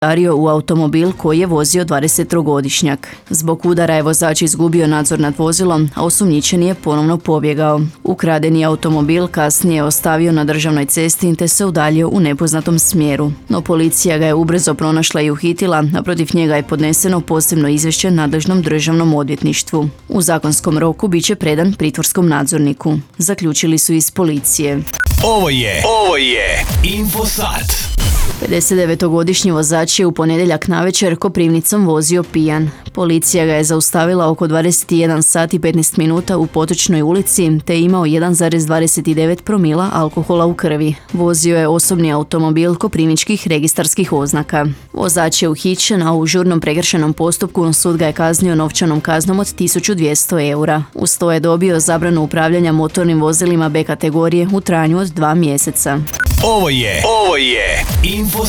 udario u automobil koji je vozio 23-godišnjak. Zbog udara je vozač izgubio nadzor nad vozilom, a osumnjičeni je ponovno pobjegao. Ukradeni automobil kasnije je ostavio na državnoj cesti te se udaljio u nepoznatom smjeru. No policija ga je ubrzo pronašla i uhitila, a protiv njega je podneseno posebno izvješće nadležnom državnom odvjetništvu. U zakonskom roku bit će predan pritvorskom nadzorniku, zaključili su iz policije. Ovo je Infosat. 59-godišnji vozač je u ponedjeljak navečer Koprivnicom vozio pijan. Policija ga je zaustavila oko 21 sat i 15 minuta u Potočnoj ulici te je imao 1,29 promila alkohola u krvi. Vozio je osobni automobil koprivničkih registarskih oznaka. Vozač je uhićen, a u žurnom prekršajnom postupku sud ga je kaznio novčanom kaznom od 1200 eura. Uz to je dobio zabranu upravljanja motornim vozilima B kategorije u trajanju od 2 mjeseca. Ovo je Infosat.